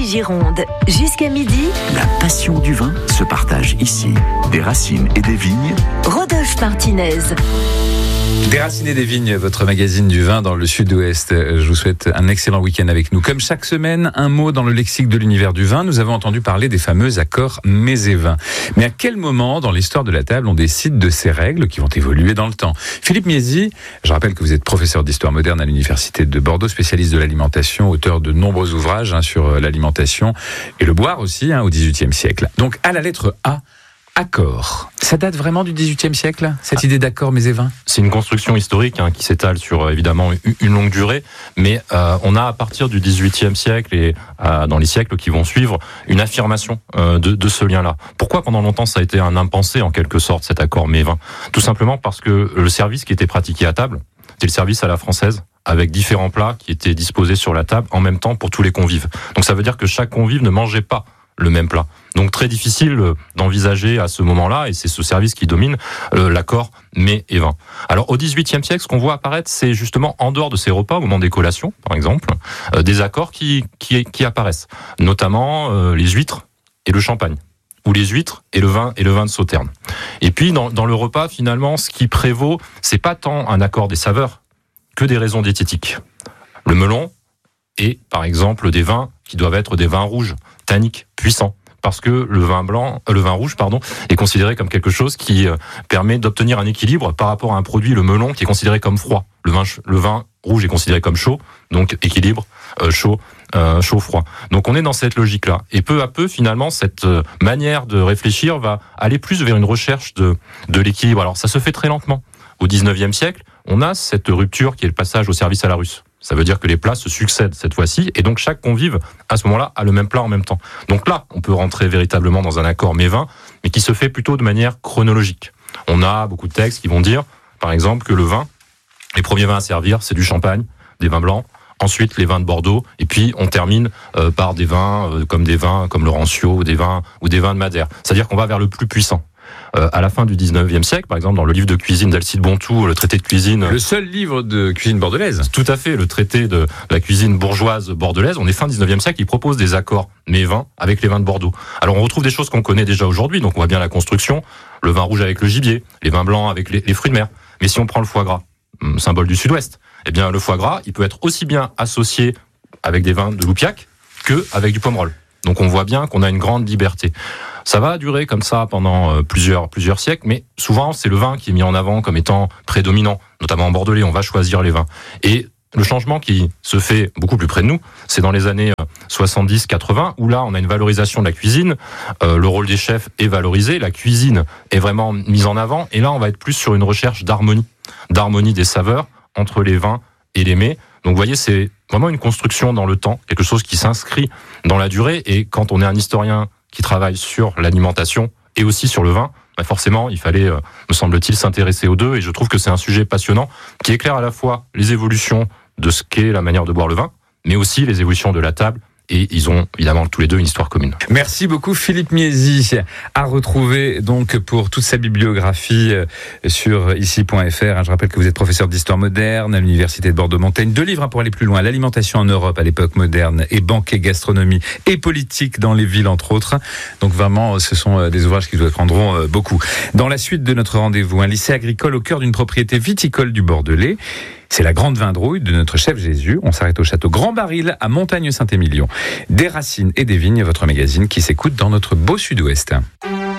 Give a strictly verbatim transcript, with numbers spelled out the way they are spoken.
Gironde. Jusqu'à midi, la passion du vin se partage ici. Des racines et des vignes. Rodolphe Martinez. Des racines et des vignes, votre magazine du vin dans le sud-ouest. Je vous souhaite un excellent week-end avec nous. Comme chaque semaine, un mot dans le lexique de l'univers du vin. Nous avons entendu parler des fameux accords mets et vins. Mais à quel moment dans l'histoire de la table on décide de ces règles qui vont évoluer dans le temps? Philippe Miesi, je rappelle que vous êtes professeur d'histoire moderne à l'université de Bordeaux, spécialiste de l'alimentation, auteur de nombreux ouvrages hein, sur l'alimentation et le boire aussi hein, au dix-huitième siècle. Donc à la lettre A, accord. Ça date vraiment du dix-huitième siècle, cette ah. idée d'accord mets et vins? C'est une construction historique hein, qui s'étale sur évidemment une longue durée, mais euh, on a à partir du dix-huitième siècle et euh, dans les siècles qui vont suivre une affirmation euh, de, de ce lien-là. Pourquoi pendant longtemps ça a été un impensé en quelque sorte cet accord mets et vins? Tout simplement parce que le service qui était pratiqué à table, c'était le service à la française, avec différents plats qui étaient disposés sur la table en même temps pour tous les convives. Donc ça veut dire que chaque convive ne mangeait pas le même plat. Donc très difficile d'envisager à ce moment-là, et c'est ce service qui domine, euh, l'accord mets et vins. Alors au dix-huitième siècle, ce qu'on voit apparaître, c'est justement en dehors de ces repas, au moment des collations, par exemple, euh, des accords qui, qui, qui apparaissent, notamment euh, les huîtres et le champagne, ou les huîtres et le vin et le vin de Sauterne. Et puis dans, dans le repas, finalement, ce qui prévaut, c'est pas tant un accord des saveurs que des raisons diététiques. Le melon et, par exemple, des vins qui doivent être des vins rouges, tanniques, puissants, parce que le vin blanc, euh, le vin rouge, pardon, est considéré comme quelque chose qui euh, permet d'obtenir un équilibre par rapport à un produit, le melon, qui est considéré comme froid. Le vin, le vin rouge est considéré comme chaud, donc équilibre euh, chaud, euh, chaud-froid. Donc on est dans cette logique-là, et peu à peu, finalement, cette euh, manière de réfléchir va aller plus vers une recherche de de l'équilibre. Alors ça se fait très lentement. Au dix-neuvième siècle, on a cette rupture qui est le passage au service à la russe. Ça veut dire que les plats se succèdent cette fois-ci, et donc chaque convive, à ce moment-là, a le même plat en même temps. Donc là, on peut rentrer véritablement dans un accord mets vins, mais qui se fait plutôt de manière chronologique. On a beaucoup de textes qui vont dire, par exemple, que le vin, les premiers vins à servir, c'est du champagne, des vins blancs, ensuite les vins de Bordeaux, et puis on termine euh, par des vins euh, comme des vins comme le Rancio, ou des vins ou des vins de Madère. C'est-à-dire qu'on va vers le plus puissant. Euh, à la fin du dix-neuvième siècle, par exemple, dans le livre de cuisine d'Alcide Bontou, le traité de cuisine... Le seul livre de cuisine bordelaise. Tout à fait, le traité de la cuisine bourgeoise bordelaise. On est fin dix-neuvième siècle, il propose des accords mets et vins avec les vins de Bordeaux. Alors on retrouve des choses qu'on connaît déjà aujourd'hui, donc on voit bien la construction, le vin rouge avec le gibier, les vins blancs avec les, les fruits de mer. Mais si on prend le foie gras, symbole du sud-ouest, eh bien le foie gras, il peut être aussi bien associé avec des vins de Loupiac que avec du pomerol. Donc on voit bien qu'on a une grande liberté. Ça va durer comme ça pendant plusieurs plusieurs siècles, mais souvent c'est le vin qui est mis en avant comme étant prédominant, notamment en Bordelais, on va choisir les vins. Et le changement qui se fait beaucoup plus près de nous, c'est dans les années soixante-dix quatre-vingts, où là on a une valorisation de la cuisine, euh, le rôle des chefs est valorisé, la cuisine est vraiment mise en avant, et là on va être plus sur une recherche d'harmonie, d'harmonie des saveurs entre les vins et les mets. Donc vous voyez, c'est vraiment une construction dans le temps, quelque chose qui s'inscrit dans la durée, et quand on est un historien qui travaille sur l'alimentation et aussi sur le vin, bah forcément, il fallait, euh, me semble-t-il, s'intéresser aux deux, et je trouve que c'est un sujet passionnant qui éclaire à la fois les évolutions de ce qu'est la manière de boire le vin, mais aussi les évolutions de la table. Et ils ont évidemment tous les deux une histoire commune. Merci beaucoup Philippe Miesi, à retrouver donc pour toute sa bibliographie sur ici point f r. Je rappelle que vous êtes professeur d'histoire moderne à l'université de Bordeaux-Montaigne. Deux livres pour aller plus loin, l'alimentation en Europe à l'époque moderne et banquet, gastronomie et politique dans les villes entre autres. Donc vraiment ce sont des ouvrages qui vous apprendront beaucoup. Dans la suite de notre rendez-vous, un lycée agricole au cœur d'une propriété viticole du Bordelais. C'est la grande vindrouille de notre chef Jésus. On s'arrête au château Grand Baril à Montagne-Saint-Émilion. Des racines et des vignes, votre magazine qui s'écoute dans notre beau sud-ouest.